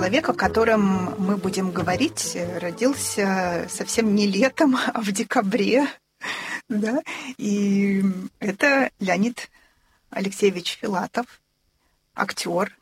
человек, о котором мы будем говорить, родился совсем не летом, а в декабре. Да? И это Леонид Алексеевич Филатов, актер,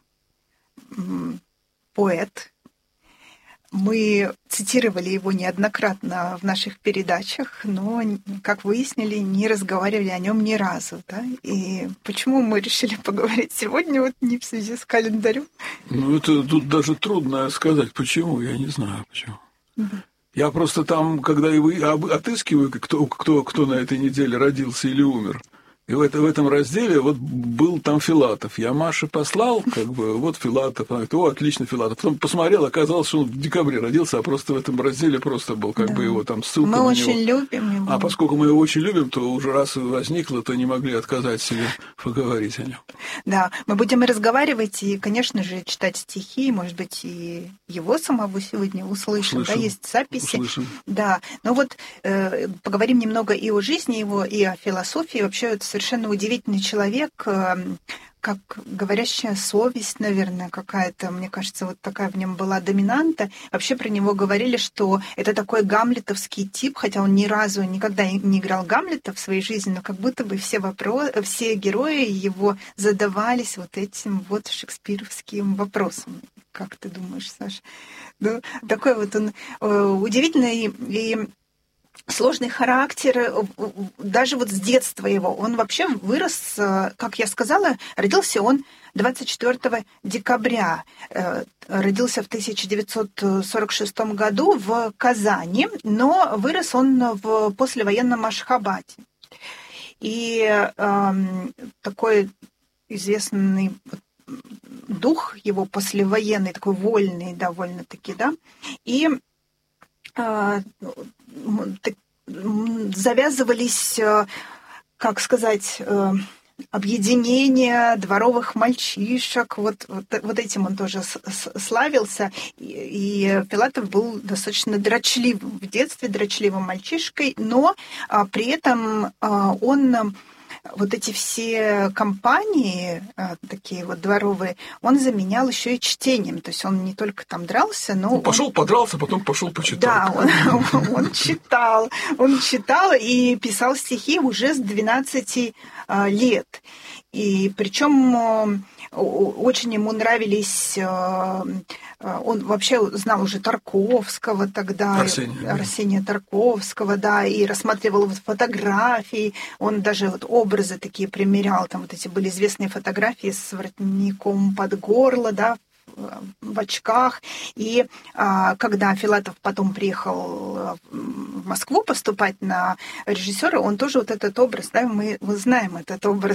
поэт. Мы цитировали его неоднократно в наших передачах, но, как выяснили, не разговаривали о нем ни разу. Да? И почему мы решили поговорить сегодня, вот не в связи с календарем? Ну, это тут даже трудно сказать, почему, я не знаю, почему. Да. Я просто там, когда отыскиваю, кто на этой неделе родился или умер, и в этом разделе вот был там Филатов. Я Маше послал, вот Филатов. Она говорит, отлично, Филатов. Потом посмотрел, оказалось, что он в декабре родился, а просто в этом разделе просто был его там ссылка на него. Мы очень любим его. А поскольку мы его очень любим, то уже раз возникло, то не могли отказать себе поговорить о нем. Да, мы будем и разговаривать, и, конечно же, читать стихи, может быть, и его самого сегодня услышим. Да, есть записи. Услышим. Да, но вот поговорим немного и о жизни его, и о философии. Вообще, это совершенно удивительный человек, как говорящая совесть, наверное, какая-то, мне кажется, вот такая в нем была доминанта. Вообще про него говорили, что это такой гамлетовский тип, хотя он ни разу никогда не играл Гамлета в своей жизни, но как будто бы все герои его задавались вот этим вот шекспировским вопросом. Как ты думаешь, Саша? Ну, такой вот он удивительный и сложный характер, даже вот с детства его. Он вообще вырос, как я сказала, родился он 24 декабря. Родился в 1946 году в Казани, но вырос он в послевоенном Ашхабаде. И такой известный дух его послевоенный, такой вольный довольно-таки, да, и завязывались, как сказать, объединения дворовых мальчишек. Вот этим он тоже славился. И Филатов был достаточно дрочливым в детстве, дрочливым мальчишкой, но при этом он вот эти все компании, такие вот дворовые, он заменял еще и чтением. То есть он не только там дрался, но... Подрался, потом пошел почитать. Да, он читал и писал стихи уже с 12 лет. И причем очень ему нравились... Он вообще знал уже Тарковского тогда, Арсения Тарковского, да, и рассматривал фотографии, он даже вот образы такие примерял, там вот эти были известные фотографии с воротником под горло, да, в очках. И когда Филатов потом приехал в Москву поступать на режиссера, он тоже вот этот образ, да, мы знаем этот образ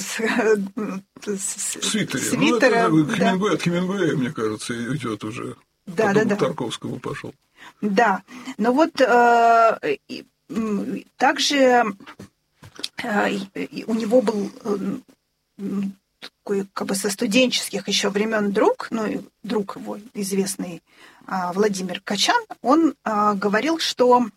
свитера. Ну, это от Хемингуэя, мне кажется, идет уже. Да. К Тарковскому пошел. Да, но вот также у него был такой, как бы со студенческих еще времен друг, друг его известный Владимир Качан, он говорил, что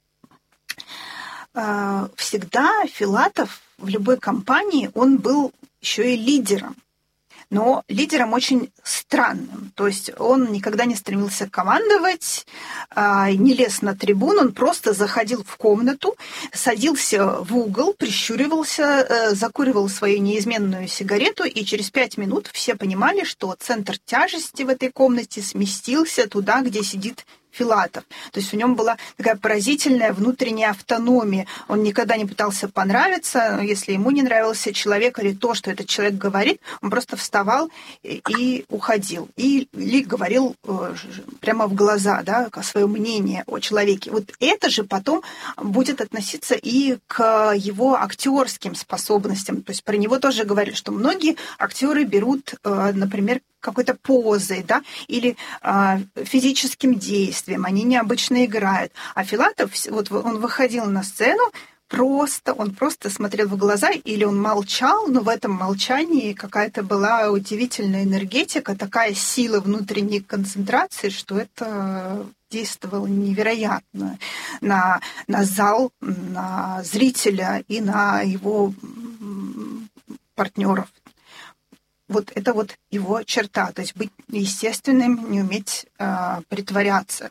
всегда Филатов в любой компании, он был еще и лидером. Но лидером очень странным. То есть он никогда не стремился командовать, не лез на трибуну, он просто заходил в комнату, садился в угол, прищуривался, закуривал свою неизменную сигарету, и через 5 минут все понимали, что центр тяжести в этой комнате сместился туда, где сидит Филатов. То есть в нем была такая поразительная внутренняя автономия. Он никогда не пытался понравиться. Если ему не нравился человек или то, что этот человек говорит, он просто вставал и уходил. Или говорил прямо в глаза, да, свое мнение о человеке. Вот это же потом будет относиться и к его актерским способностям. То есть про него тоже говорили, что многие актеры берут, например, какой-то позой, да, или физическим действием, они необычно играют. А Филатов, вот он выходил на сцену, он просто смотрел в глаза, или он молчал, но в этом молчании какая-то была удивительная энергетика, такая сила внутренней концентрации, что это действовало невероятно на зал, на зрителя и на его партнеров. вот это вот его черта, то есть быть естественным, не уметь притворяться.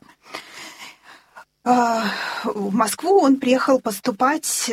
В Москву он приехал поступать,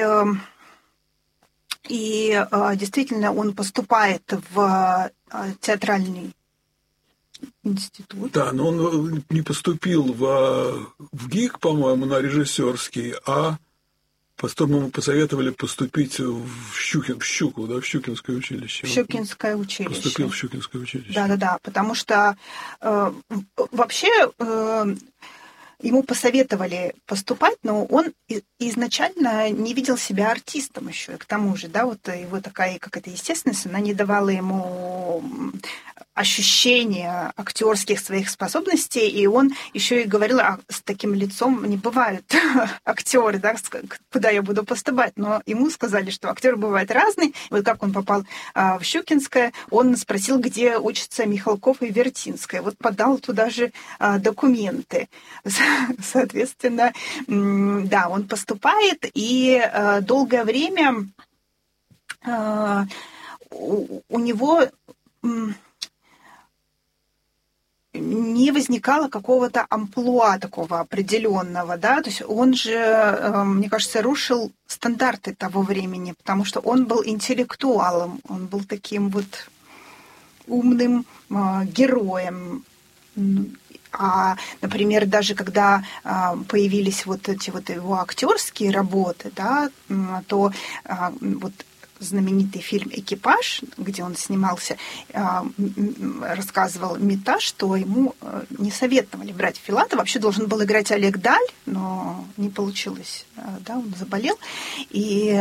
и действительно он поступает в театральный институт. Да, но он не поступил в ГИК, по-моему, на режиссерский, а потом ему посоветовали поступить в Щукинское училище. В Щукинское училище. Поступил в Щукинское училище. Да, потому что вообще ему посоветовали поступать, но он изначально не видел себя артистом еще. И к тому же, да, вот его такая какая-то естественность, она не давала ему ощущения актерских своих способностей, и он еще и говорил, с таким лицом не бывают актеры, да, куда я буду поступать. Но ему сказали, что актеры бывают разные. И вот как он попал в Щукинское, он спросил, где учатся Михалков и Вертинская. Вот подал туда же документы. Соответственно, да, он поступает, и долгое время у него не возникало какого-то амплуа такого определенного, да, то есть он же, мне кажется, рушил стандарты того времени, потому что он был интеллектуалом, он был таким вот умным героем. Например, даже когда появились вот эти вот его актерские работы, да, то вот знаменитый фильм «Экипаж», где он снимался, рассказывал Мита, что ему не советовали брать Филатова. Вообще должен был играть Олег Даль, но не получилось, да, он заболел. И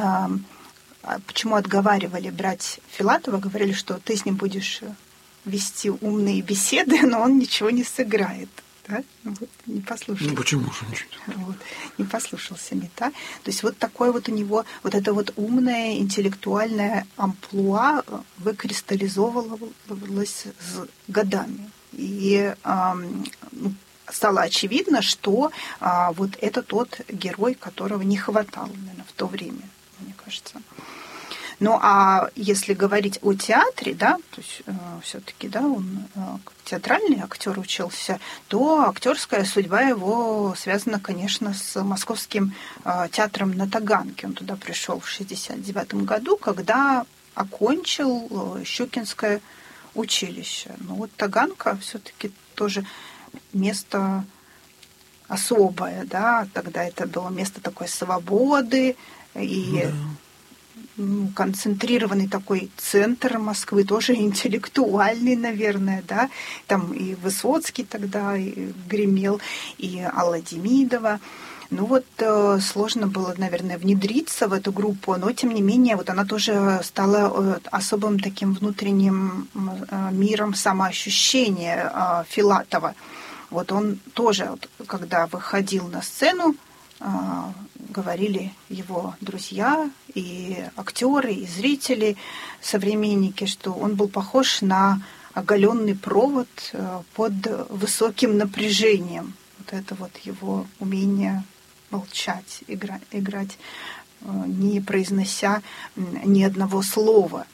почему отговаривали брать Филатова? Говорили, что ты с ним будешь вести умные беседы, но он ничего не сыграет. Да? Вот, не послушался. Ну, почему же ничего? Вот, не послушался Мита. То есть вот такое вот у него, вот это вот умное, интеллектуальное амплуа выкристаллизовывалось с годами. И стало очевидно, что вот это тот герой, которого не хватало, наверное, в то время, мне кажется. Ну, а если говорить о театре, да, то есть все-таки, да, он театральный актер учился, то актерская судьба его связана, конечно, с Московским театром на Таганке. Он туда пришел в 1969 году, когда окончил Щукинское училище. Но вот Таганка все-таки тоже место особое, да, тогда это было место такой свободы и концентрированный такой центр Москвы, тоже интеллектуальный, наверное, да, там и Высоцкий тогда и гремел, и Алла Демидова. Ну вот сложно было, наверное, внедриться в эту группу, но тем не менее вот она тоже стала особым таким внутренним миром самоощущения Филатова. Вот он тоже, вот, когда выходил на сцену, говорили его друзья и актеры, и зрители, современники, что он был похож на оголенный провод под высоким напряжением. Вот это вот его умение молчать, играть, не произнося ни одного слова.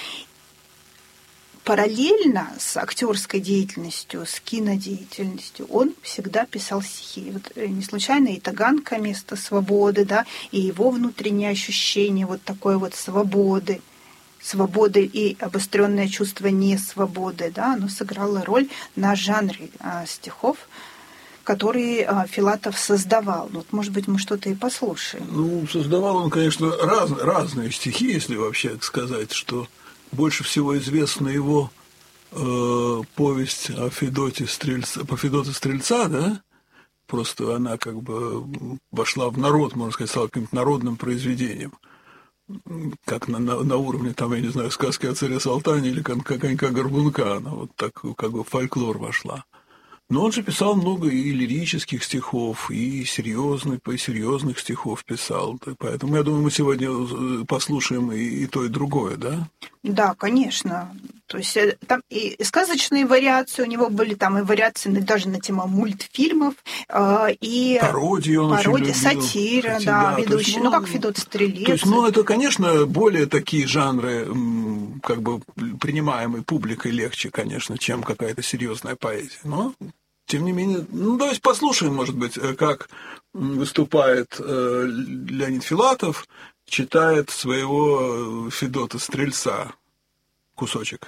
Параллельно с актерской деятельностью, с кинодеятельностью он всегда писал стихи. Вот не случайно и Таганка — место свободы, да, и его внутреннее ощущение вот такой вот свободы и обостренное чувство несвободы, да, оно сыграло роль на жанре стихов, которые Филатов создавал. Вот, может быть, мы что-то и послушаем. Ну, создавал он, конечно, разные стихи, если вообще сказать, что больше всего известна его повесть о Федоте Стрельца, да? Просто она как бы вошла в народ, можно сказать, стала каким-то народным произведением. Как на уровне, там, я не знаю, сказки о царе Салтане или конька-горбунка. Она вот так как бы в фольклор вошла. Но он же писал много и лирических стихов, и серьезных стихов писал. Поэтому, я думаю, мы сегодня послушаем и то, и другое, да? Да, конечно. То есть там и сказочные вариации у него были, там и вариации даже на тему мультфильмов, и пародии он очень любил. Сатира, да, ведущий, есть, как Федот Стрелец. То есть, это, конечно, более такие жанры, как бы принимаемые публикой легче, конечно, чем какая-то серьезная поэзия. Но, тем не менее, давайте послушаем, может быть, как выступает Леонид Филатов, читает своего Федота Стрельца кусочек.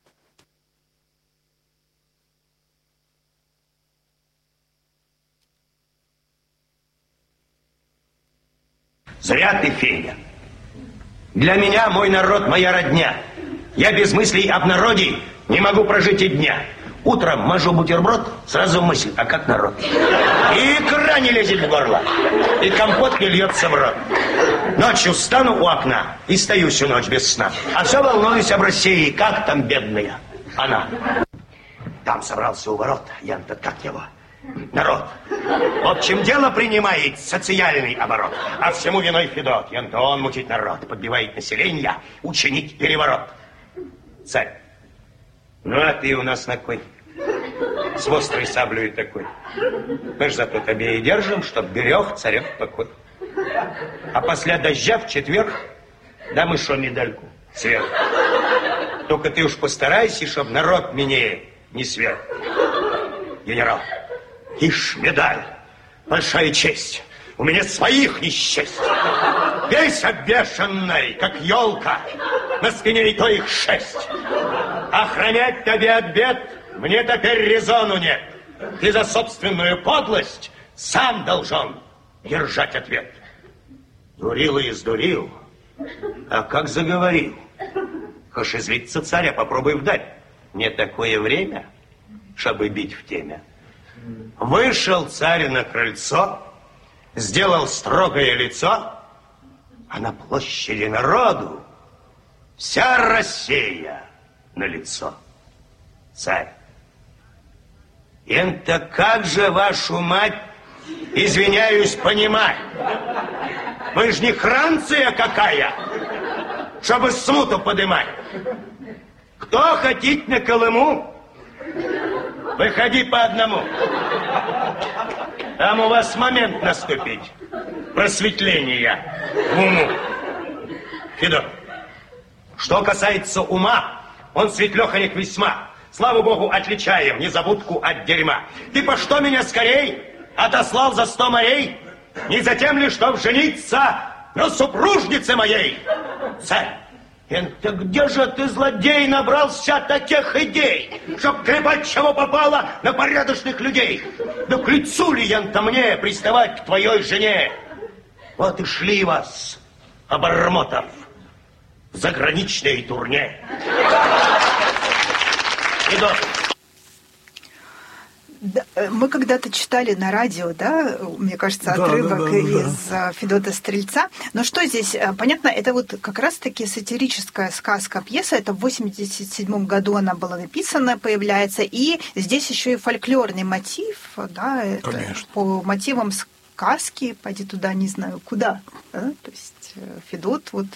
Зря ты, Федя. Для меня мой народ, моя родня. Я без мыслей об народе не могу прожить и дня. Утром мажу бутерброд, сразу мысль, а как народ? И икра не лезет в горло, и компот не льется в рот. Ночью встану у окна и стою всю ночь без сна. А все волнуюсь об России, как там бедная она. Там собрался у ворот, Ян-то как его? Народ. В общем, дело принимает социальный оборот. А всему виной Федот. Ян-то он мучить народ, подбивает население, учинить переворот. Царь. Ну, а ты у нас на кой? С острой саблей такой. Мы ж зато тебе и держим, чтоб берег царев покой. А после дождя в четверг дам еще медальку сверху. Только ты уж постарайся, чтоб народ мне не сверх. Генерал, ишь, медаль, большая честь. У меня своих не счесть. Весь обвешанный, как елка, на спине и то их 6. Охранять тебе от бед мне теперь резону нет. Ты за собственную подлость сам должен держать ответ. Дурил и издурил, а как заговорил. Хошь извиться царя, попробуй вдаль. Не такое время, чтобы бить в теме. Вышел царь на крыльцо, сделал строгое лицо, а на площади народу вся Россия на лицо. Царь, это как же вашу мать, извиняюсь, понимать? Вы ж не Франция какая, чтобы смуту подымать. Кто хотит на Колыму, выходи по одному. Там у вас момент наступить. Просветления в уму. Федор, что касается ума, он светлеханик весьма. Слава Богу, отличаем незабудку от дерьма. Ты по что меня скорей отослал за 100 морей? Не за тем ли, чтоб жениться на супружнице моей? Царь, это где же ты, злодей, набрался таких идей, чтоб трепать чего попало на порядочных людей? Да к лицу ли ян-то мне приставать к твоей жене? Вот и шли вас, обормотов, в заграничной турне. Да, мы когда-то читали на радио, да, мне кажется, отрывок из Федота Стрельца. Но что здесь? Понятно, это вот как раз-таки сатирическая сказка, пьеса. Это в 1987 году она была написана, появляется. И здесь еще и фольклорный мотив, да, это по мотивам сказки, пойди туда, не знаю куда. Да? То есть Федот, вот,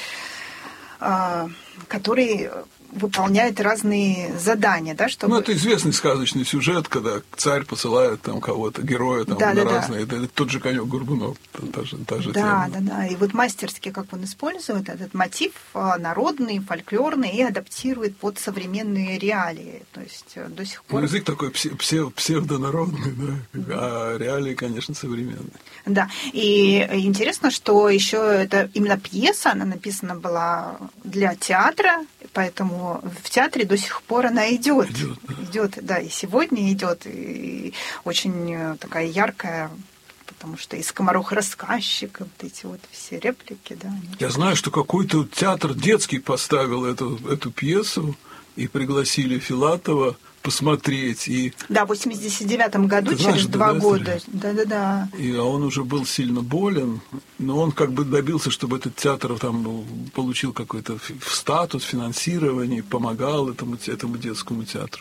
который выполняет разные задания, да, чтобы... это известный сказочный сюжет, когда царь посылает там кого-то, героя там на разные... Это тот же Конек-Горбунок, та же тема. Да. И вот мастерски, как он использует этот мотив народный, фольклорный, и адаптирует под современные реалии. То есть до сих пор... язык такой псевдонародный, да, а реалии, конечно, современные. Да, и интересно, что еще это именно пьеса, она написана была для театра, поэтому в театре до сих пор она идет, да, и сегодня идет, и очень такая яркая, потому что и скоморох-рассказчик, вот эти вот все реплики, да. Я знаю, что какой-то театр детский поставил эту пьесу, и пригласили Филатова посмотреть. Да, в 89-м году, через 2 года. Да. А он уже был сильно болен, но он как бы добился, чтобы этот театр там получил какой-то статус, финансирование, помогал этому детскому театру.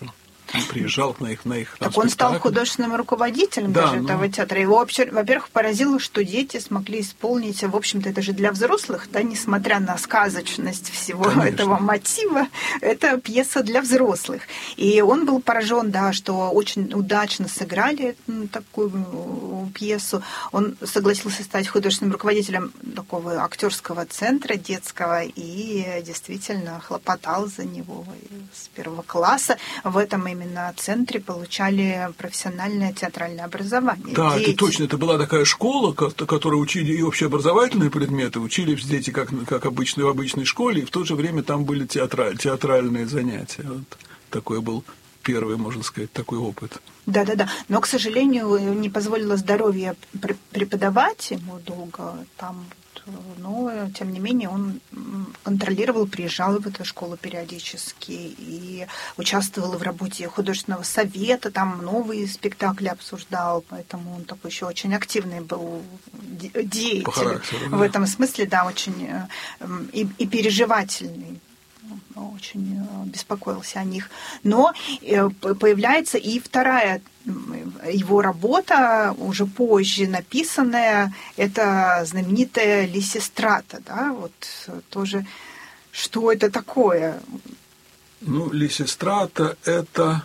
Он приезжал на их Так он стал художественным руководителем даже этого театра. Его, во-первых, поразило, что дети смогли исполнить, в общем-то, это же для взрослых, да, несмотря на сказочность всего этого мотива, это пьеса для взрослых. И он был поражен, да, что очень удачно сыграли такую пьесу. Он согласился стать художественным руководителем такого актерского центра детского и действительно хлопотал за него с первого класса. В этом именно центре получали профессиональное театральное образование. Да, дети. это точно. Это была такая школа, которая учили и общеобразовательные предметы, учились дети как обычно в обычной школе, и в то же время там были театральные занятия. Вот такой был первый, можно сказать, такой опыт. Да. Но, к сожалению, не позволило здоровье преподавать ему долго там. Но, тем не менее, он контролировал, приезжал в эту школу периодически и участвовал в работе художественного совета, там новые спектакли обсуждал, поэтому он такой еще очень активный был деятель. По характеру, да. В этом смысле, да, очень и переживательный. Очень беспокоился о них. Но появляется и вторая его работа, уже позже написанная, это знаменитая Лисистрата, да, вот тоже, что это такое? Ну, Лисистрата – это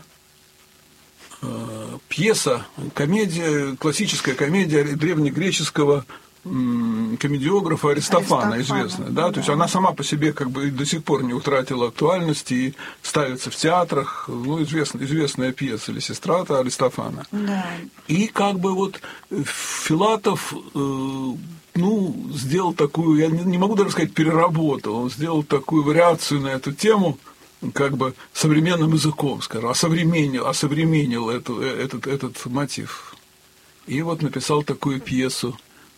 пьеса, комедия, классическая комедия древнегреческого комедиографа Аристофана, известная, да? То есть она сама по себе как бы до сих пор не утратила актуальности и ставится в театрах, ну, известная пьеса Лисистрата Аристофана. Да. И как бы вот Филатов, сделал такую, я не могу даже сказать переработал, он сделал такую вариацию на эту тему, как бы современным языком, скажем, осовременил этот мотив. И вот написал такую пьесу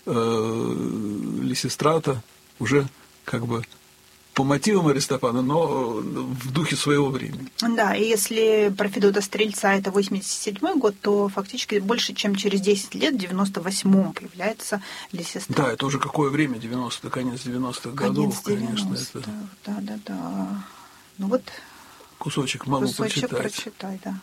Лисистрата уже как бы по мотивам Аристофана, но в духе своего времени. Да, и если про Федота Стрельца это 87-й год, то фактически больше, чем через 10 лет, в 98-м появляется Лисистрата. Да, это уже какое время, 90-х, конец 90-х годов, конечно. Это... Да. Ну вот кусочек могу прочитай, да.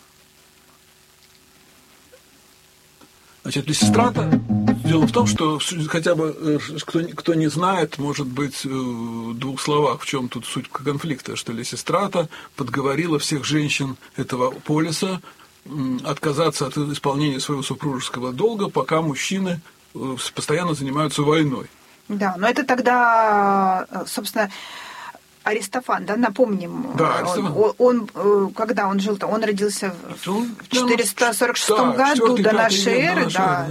Значит, Лисистрата, дело в том, что хотя бы кто не знает, может быть, в двух словах, в чем тут суть конфликта, что Лисистрата подговорила всех женщин этого полиса отказаться от исполнения своего супружеского долга, пока мужчины постоянно занимаются войной. Да, но это тогда, собственно, Аристофан, да, напомним, да, он когда он жил-то, он родился в 446 году до нашей эры,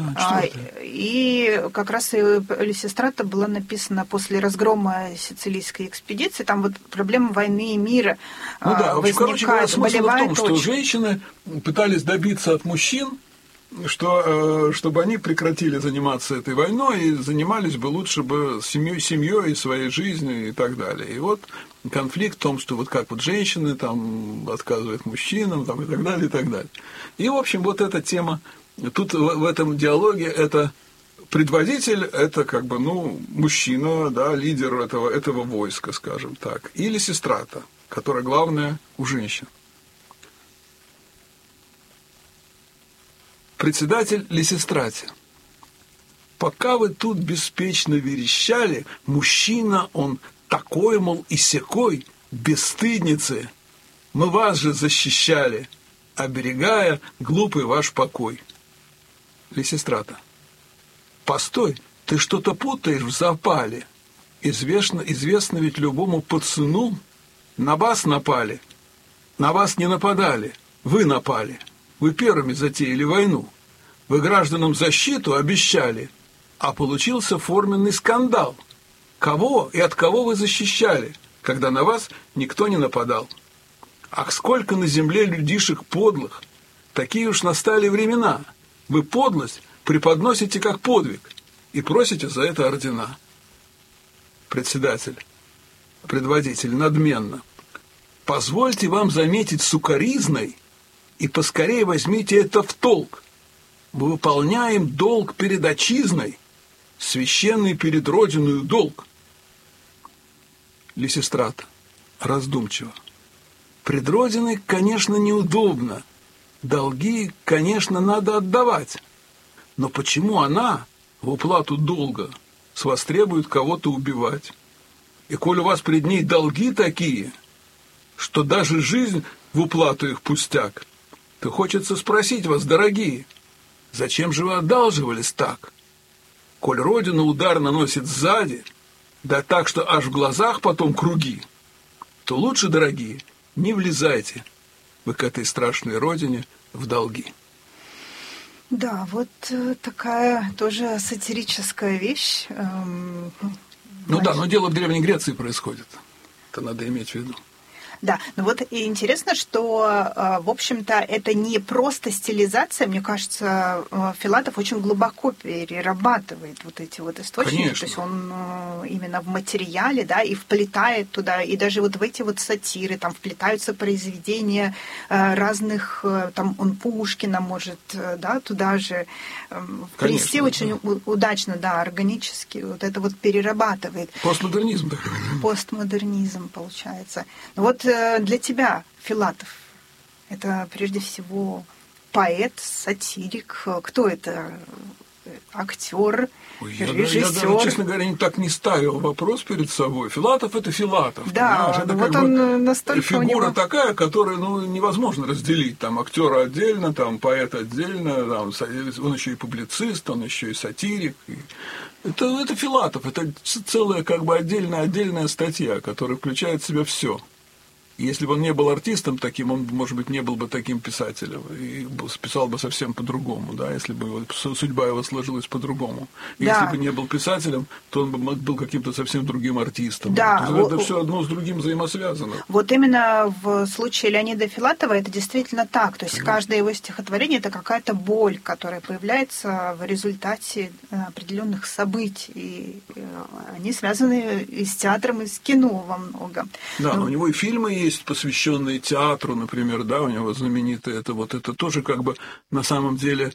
и как раз Лисистрата была написана после разгрома сицилийской экспедиции, там вот проблема войны и мира возникает. Смысл в том, что женщины пытались добиться от мужчин, чтобы они прекратили заниматься этой войной и занимались бы лучше бы семьей, своей жизнью и так далее. И вот конфликт в том, что вот как вот женщины там отказывают мужчинам там, и так далее, и так далее. И, в общем, вот эта тема, тут в этом диалоге это предводитель, это как бы, мужчина, да, лидер этого войска, скажем так, и Лисистрата, которая главная у женщин. Председатель Лисистрате. Пока вы тут беспечно верещали, мужчина он такой, мол, и сякой, бесстыдницы. Мы вас же защищали, оберегая глупый ваш покой. Лисистрата. Постой, ты что-то путаешь в запале. Известно ведь любому пацану. На вас напали. На вас не нападали. Вы напали. Вы первыми затеяли войну. Вы гражданам защиту обещали, а получился форменный скандал. Кого и от кого вы защищали, когда на вас никто не нападал? Ах, сколько на земле людишек подлых! Такие уж настали времена. Вы подлость преподносите как подвиг и просите за это ордена. Предводитель надменно. Позвольте вам заметить сукаризной, и поскорее возьмите это в толк. Мы выполняем долг перед отчизной, священный перед родиною долг. Лисистрата раздумчиво. Пред родиной, конечно, неудобно, долги, конечно, надо отдавать. Но почему она в уплату долга востребует кого-то убивать? И коль у вас пред ней долги такие, что даже жизнь в уплату их пустяк, то хочется спросить вас, дорогие, зачем же вы одалживались так? Коль Родина удар наносит сзади, да так, что аж в глазах потом круги, то лучше, дорогие, не влезайте вы к этой страшной Родине в долги. Да, вот такая тоже сатирическая вещь. Ну да, но дело в Древней Греции происходит. Это надо иметь в виду. Да, ну вот и интересно, что, в общем-то, это не просто стилизация, мне кажется, Филатов очень глубоко перерабатывает вот эти вот источники, Конечно. то есть он именно в материале, да, и вплетает туда, и даже вот в эти вот сатиры, там вплетаются произведения разных, там он Пушкина может, да, туда же вплести очень удачно, да, органически, вот это вот перерабатывает. Постмодернизм такой. Постмодернизм получается. Вот для тебя Филатов – это прежде всего поэт, сатирик. Кто это? Актер, режиссер? Я, честно говоря, так не ставил вопрос перед собой. Филатов – это Филатов. Да, это вот он настолько фигура такая, которую невозможно разделить. Там актера отдельно, там поэт отдельно, там, он еще и публицист, он еще и сатирик. Это Филатов, это целая отдельная статья, которая включает в себя все. Если бы он не был артистом таким, он, может быть, не был бы таким писателем и писал бы совсем по-другому, да, если бы судьба его сложилась по-другому. Да. Если бы не был писателем, то он бы был каким-то совсем другим артистом. Да. Это все одно с другим взаимосвязано. Вот именно в случае Леонида Филатова это действительно так. То есть каждое его стихотворение – это какая-то боль, которая появляется в результате определенных событий. И они связаны и с театром, и с кино во многом. Да, но у него и фильмы есть, посвященные театру, например, да, у него знаменитые, это тоже на самом деле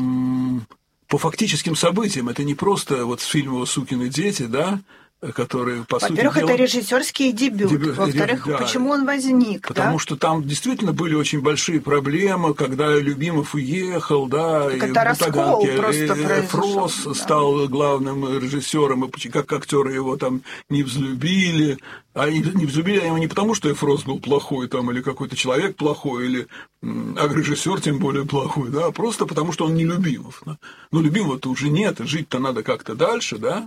по фактическим событиям, это не просто вот фильм его «Сукины дети», да, которые, по сути дела... Во-первых, это режиссерский дебют. Во-вторых, да, почему он возник? Потому что там действительно были очень большие проблемы, когда Любимов уехал, да, так и это раскол просто произошел. Фрос стал главным режиссером, и как актеры его там не взлюбили. А не взлюбили его не потому, что Фрос был плохой, там, или какой-то человек плохой, или режиссер тем более плохой, да, просто потому, что он не Любимов. Да. Но Любимого-то уже нет, жить-то надо как-то дальше, да.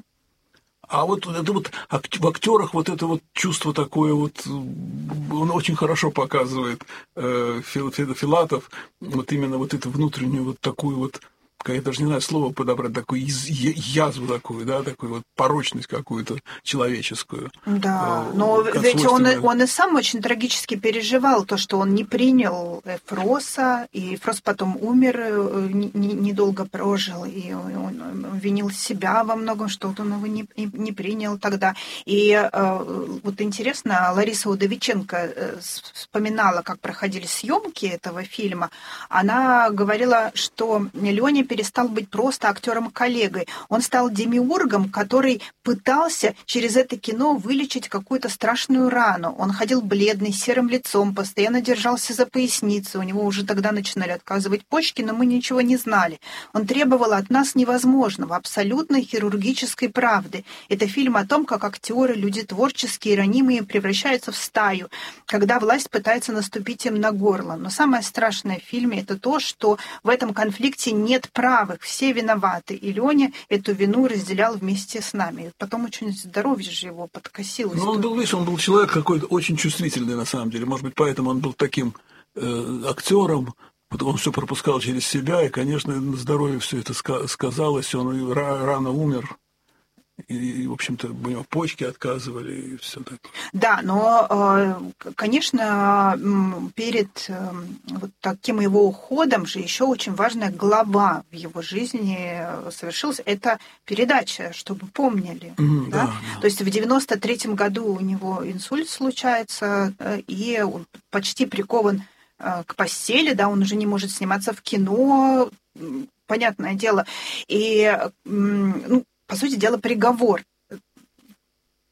А вот это вот в актерах вот это вот чувство такое вот, он очень хорошо показывает Филатов, вот именно вот эту внутреннюю вот такую вот, я даже не знаю слово подобрать, такую язву такую, да, такую вот порочность какую-то человеческую. Да, но ведь он и сам очень трагически переживал то, что он не принял Фроса, и Фрос потом умер, недолго прожил, и он винил себя во многом, что он его не принял тогда. И вот интересно, Лариса Удовиченко вспоминала, как проходили съемки этого фильма. Она говорила, что Лёня перестал быть просто актером-коллегой. Он стал демиургом, который пытался через это кино вылечить какую-то страшную рану. Он ходил бледный, с серым лицом, постоянно держался за поясницу. У него уже тогда начинали отказывать почки, но мы ничего не знали. Он требовал от нас невозможного, абсолютной хирургической правды. Это фильм о том, как актеры, люди творческие, ранимые, превращаются в стаю, когда власть пытается наступить им на горло. Но самое страшное в фильме – это то, что в этом конфликте нет правых, все виноваты. И Лёня эту вину разделял вместе с нами. И потом очень здоровье же его подкосилось. Ну, он был человек какой-то очень чувствительный, на самом деле. Может быть, поэтому он был таким актером, он все пропускал через себя, и, конечно, на здоровье все это сказалось. Он рано умер. И, в общем-то, у него почки отказывали, и все так. Да, но, конечно, перед вот таким его уходом же еще очень важная глава в его жизни совершилась. Это передача, чтобы помнили. Да? Да. То есть в 93-м году у него инсульт случается, и он почти прикован к постели, да, он уже не может сниматься в кино, понятное дело. И, по сути дела, приговор.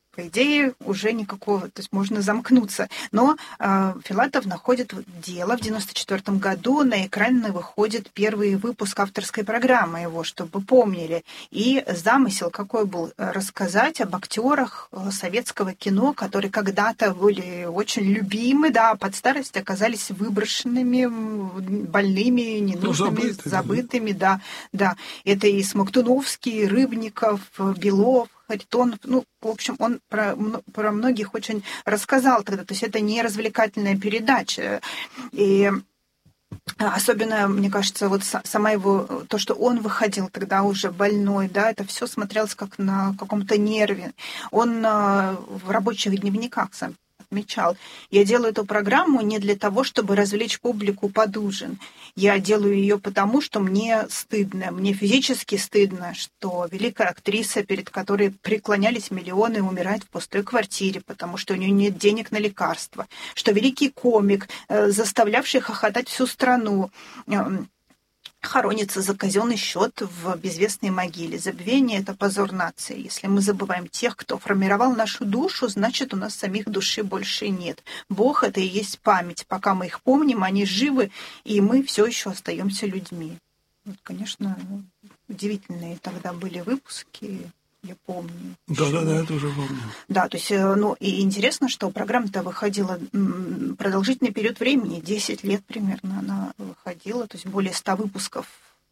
по идее, уже никакого, то есть можно замкнуться. Но Филатов находит дело. В 1994 году на экран выходит первый выпуск авторской программы его, чтобы помнили. И замысел какой был? Рассказать об актерах советского кино, которые когда-то были очень любимы, да, под старость оказались выброшенными, больными, ненужными, забытыми, да. Это и Смоктуновский, и Рыбников, Белов, Харитонов, в общем, он про многих очень рассказал тогда, то есть это не развлекательная передача. И особенно, мне кажется, вот сама его, то, что он выходил тогда уже больной, да, это все смотрелось как на каком-то нерве. Он в рабочих дневниках сам отмечал: я делаю эту программу не для того, чтобы развлечь публику под ужин. Я делаю ее потому, что мне стыдно, мне физически стыдно, что великая актриса, перед которой преклонялись миллионы, умирает в пустой квартире, потому что у нее нет денег на лекарства, что великий комик, заставлявший хохотать всю страну, хоронится за казенный счет в безвестной могиле. Забвение – это позор нации. Если мы забываем тех, кто формировал нашу душу, значит, у нас самих души больше нет. Бог – это и есть память. Пока мы их помним, они живы, и мы все еще остаемся людьми. Вот, конечно, удивительные тогда были выпуски. Я помню. Да, я тоже помню. Да, то есть, и интересно, что программа-то выходила продолжительный период времени, 10 лет примерно она выходила, то есть более 100 выпусков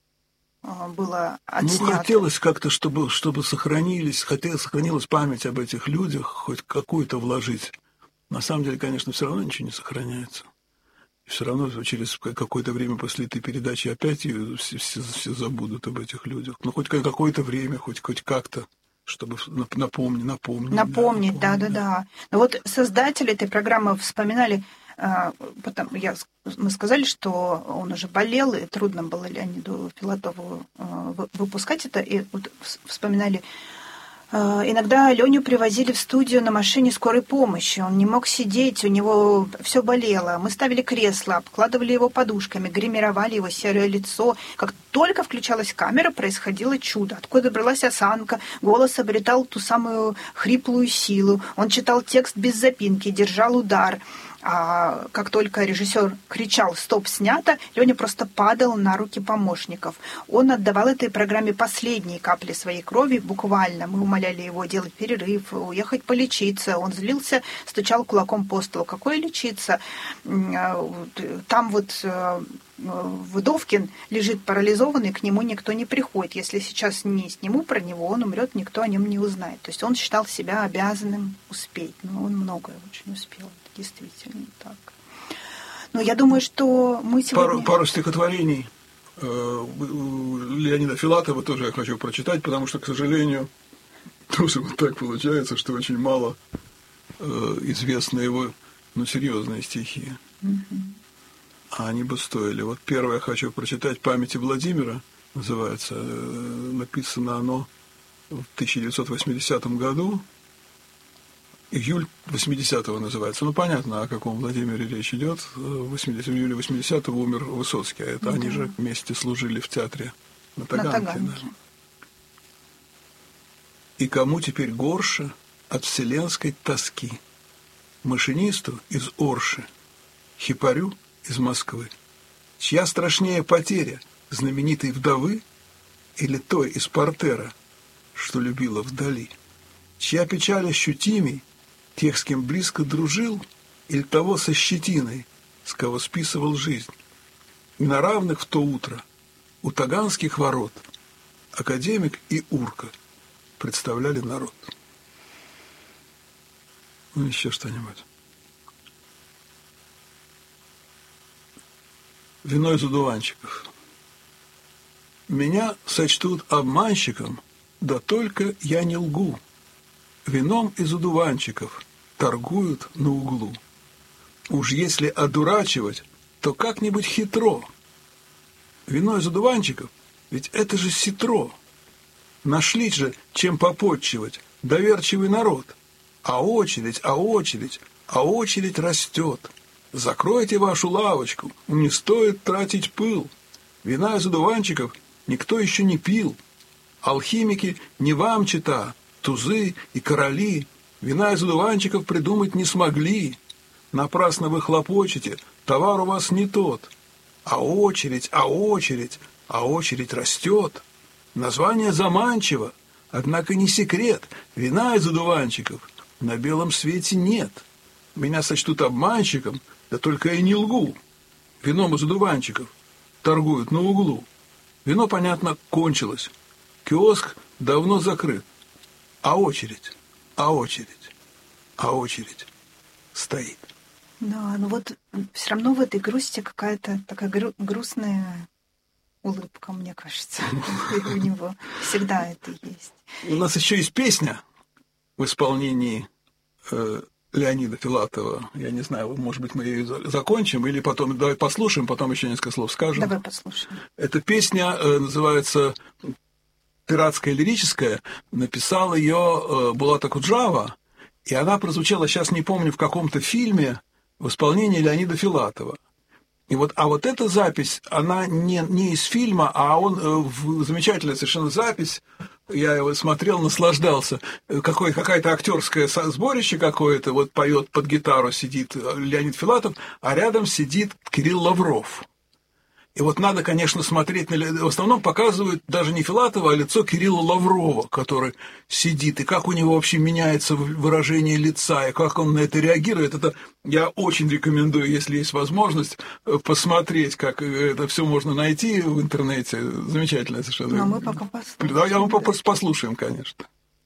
было отснято. Хотелось как-то, чтобы сохранилась память об этих людях, хоть какую-то вложить. На самом деле, конечно, все равно ничего не сохраняется. Все равно через какое-то время после этой передачи опять все забудут об этих людях. Но хоть какое-то время, хоть как-то, чтобы напомнить. Да. Но вот создатели этой программы вспоминали, мы сказали, что он уже болел, и трудно было Леониду Филатову выпускать это, и вот вспоминали. Иногда Леню привозили в студию на машине скорой помощи. Он не мог сидеть, у него все болело. Мы ставили кресло, обкладывали его подушками, гримировали его серое лицо. Как только включалась камера, происходило чудо. Откуда бралась осанка, голос обретал ту самую хриплую силу. Он читал текст без запинки, держал удар. А как только режиссер кричал «стоп, снято», Леня просто падал на руки помощников. Он отдавал этой программе последние капли своей крови, буквально. Мы умоляли его делать перерыв, уехать полечиться. Он злился, стучал кулаком по столу. Какое лечиться? Там вот Вдовкин лежит парализованный, к нему никто не приходит. Если сейчас не сниму про него, он умрет, никто о нем не узнает. То есть он считал себя обязанным успеть. Но он многое очень успел. Действительно так. Но я думаю, что мы сегодня... Пару стихотворений Леонида Филатова тоже я хочу прочитать, потому что, к сожалению, тоже вот так получается, что очень мало известны его, серьезные стихи. А они бы стоили. Вот первое я хочу прочитать «Памяти Владимира», называется. Написано оно в 1980 году. Июль 80-го называется. Понятно, о каком Владимире речь идет. В июле 80-го умер Высоцкий, а это они же вместе служили в театре на Таганке. Да. И кому теперь горше от вселенской тоски? Машинисту из Орши, хипарю из Москвы. Чья страшнее потеря, знаменитой вдовы или той из портера, что любила вдали? Чья печаль ощутимей, тех, с кем близко дружил, или того со щетиной, с кого списывал жизнь? И на равных в то утро у Таганских ворот академик и урка представляли народ. Еще что-нибудь. Вино из одуванчиков. Меня сочтут обманщиком, да только я не лгу. Вином из одуванчиков торгуют на углу. Уж если одурачивать, то как-нибудь хитро. Вино из одуванчиков, ведь это же ситро. Нашли же, чем попотчевать доверчивый народ. А очередь растет. Закройте вашу лавочку, не стоит тратить пыл. Вина из одуванчиков никто еще не пил. Алхимики не вам чита, тузы и короли, Вина из одуванчиков придумать не смогли. Напрасно вы хлопочете, товар у вас не тот. А очередь растет. Название заманчиво, однако не секрет. Вина из одуванчиков на белом свете нет. Меня сочтут обманщиком, да только я не лгу. Вином из одуванчиков торгуют на углу. Вино, понятно, кончилось. Киоск давно закрыт. А очередь стоит. Да, но вот все равно в этой грусти какая-то такая грустная улыбка, мне кажется, у него. Всегда это есть. У нас еще есть песня в исполнении Леонида Филатова. Я не знаю, может быть, мы ее закончим, или потом, давай послушаем, потом еще несколько слов скажем. Давай послушаем. Эта песня называется «Пиратская лирическая». Написал ее Булат Акуджава, и она прозвучала, сейчас не помню, в каком-то фильме в исполнении Леонида Филатова. И вот эта запись, она не из фильма, а замечательная совершенно запись. Я его смотрел, наслаждался. Какая-то актерское сборище какое-то, вот поет под гитару, сидит Леонид Филатов, а рядом сидит Кирилл Лавров. И вот надо, конечно, смотреть, в основном показывают даже не Филатова, а лицо Кирилла Лаврова, который сидит, и как у него вообще меняется выражение лица, и как он на это реагирует. Это я очень рекомендую, если есть возможность, посмотреть, как это все можно найти в интернете. Замечательно совершенно. Но мы пока послушаем. Да, я вам послушаем, конечно.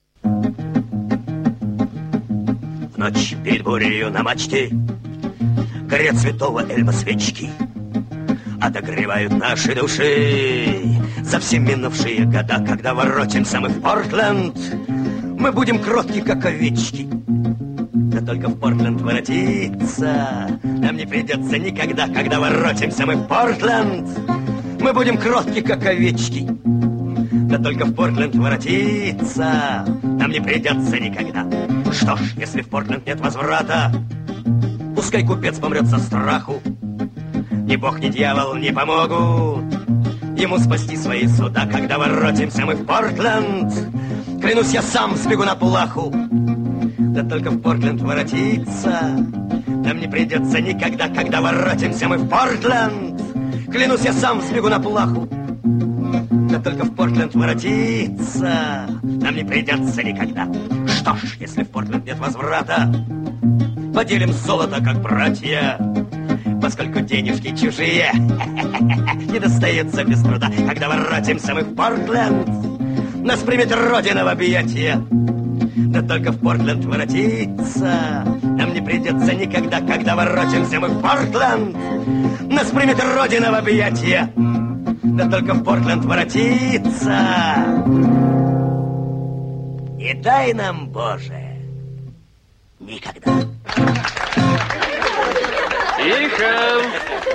В ночь перед бурею на мачте горят святого Эльба свечки, отогревают наши души за все минувшие года. Когда воротимся мы в Портленд, мы будем кротки, как овечки. Да только в Портленд воротиться нам не придется никогда. Когда воротимся мы в Портленд, мы будем кротки, как овечки. Да только в Портленд воротиться нам не придется никогда. Что ж, если в Портленд нет возврата, пускай купец помрет со страху. Ни бог, ни дьявол не помогут ему спасти свои суда. Когда воротимся мы в Портленд, клянусь, я сам сбегу на плаху. Да только в Портленд воротиться нам не придется никогда. Когда воротимся мы в Портленд, клянусь, я сам сбегу на плаху. Да только в Портленд воротиться нам не придется никогда. Что ж, если в Портленд нет возврата, поделим золото, как братья, поскольку денежки чужие не достаются без труда. Когда воротимся мы в Портленд, нас примет Родина в объятия. Да только в Портленд воротиться нам не придется никогда. Когда воротимся мы в Портленд, нас примет Родина в объятия. Да только в Портленд воротиться не дай нам, Боже, никогда. Тихо!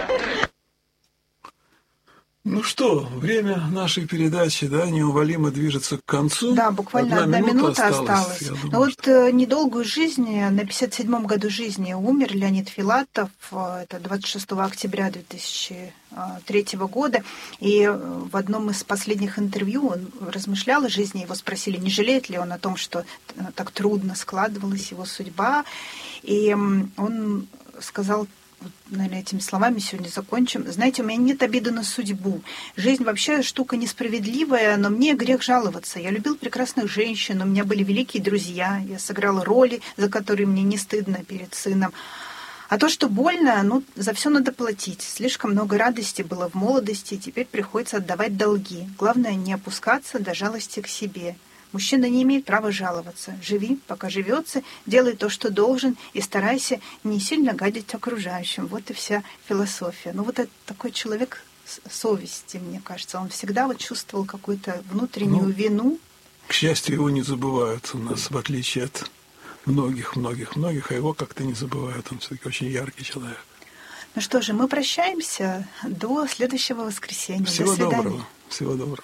Ну что, время нашей передачи, да, неумолимо движется к концу. Да, буквально одна минута осталась. Но вот недолгую жизнь, на 57-м году жизни умер Леонид Филатов, это 26 октября 2003 года, и в одном из последних интервью он размышлял о жизни, его спросили, не жалеет ли он о том, что так трудно складывалась его судьба, и он сказал, наверное, этими словами сегодня закончим. Знаете, у меня нет обиды на судьбу. Жизнь вообще штука несправедливая, но мне грех жаловаться. Я любил прекрасных женщин, у меня были великие друзья, я сыграла роли, за которые мне не стыдно перед сыном. А то, что больно, за все надо платить. Слишком много радости было в молодости, и теперь приходится отдавать долги. Главное, не опускаться до жалости к себе. Мужчина не имеет права жаловаться. Живи, пока живется, делай то, что должен, и старайся не сильно гадить окружающим. Вот и вся философия. Вот это такой человек совести, мне кажется. Он всегда чувствовал какую-то внутреннюю вину. К счастью, его не забывают у нас, в отличие от многих, а его как-то не забывают. Он все-таки очень яркий человек. Ну что же, мы прощаемся до следующего воскресенья. Всего до свидания. доброго. Всего доброго.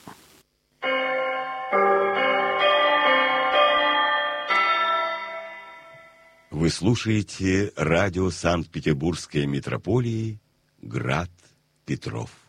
Вы слушаете радио Санкт-Петербургской митрополии «Град Петров».